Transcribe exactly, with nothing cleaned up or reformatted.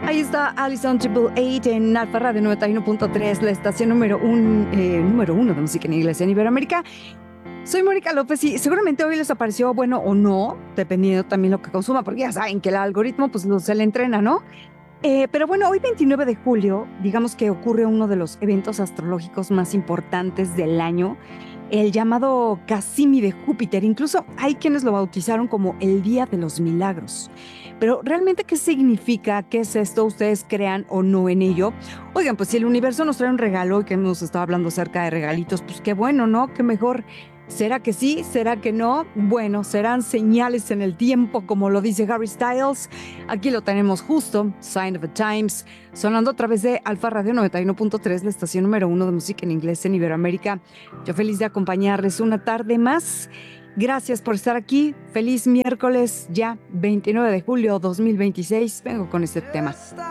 Ahí está Alison Triple Eight en Alfa Radio noventa y uno punto tres, la estación número, un, eh, número uno de música en inglés en Iberoamérica. Soy Mónica López y seguramente hoy les apareció bueno o no, dependiendo también lo que consuma, porque ya saben que el algoritmo pues no se le entrena, ¿no? Eh, pero bueno, hoy veintinueve de julio, digamos que ocurre uno de los eventos astrológicos más importantes del año, el llamado Casimi de Júpiter. Incluso hay quienes lo bautizaron como el Día de los Milagros. Pero realmente, ¿qué significa? ¿Qué es esto? ¿Ustedes crean o no en ello? Oigan, pues si el universo nos trae un regalo y que hemos estado hablando acerca de regalitos, pues qué bueno, ¿no? Qué mejor. ¿Será que sí? ¿Será que no? Bueno, serán señales en el tiempo, como lo dice Harry Styles. Aquí lo tenemos justo, Sign of the Times, sonando a través de Alfa Radio noventa y uno punto tres, la estación número uno de música en inglés en Iberoamérica. Yo feliz de acompañarles una tarde más. Gracias por estar aquí. Feliz miércoles, ya veintinueve de julio dos mil veintiséis. Vengo con este tema.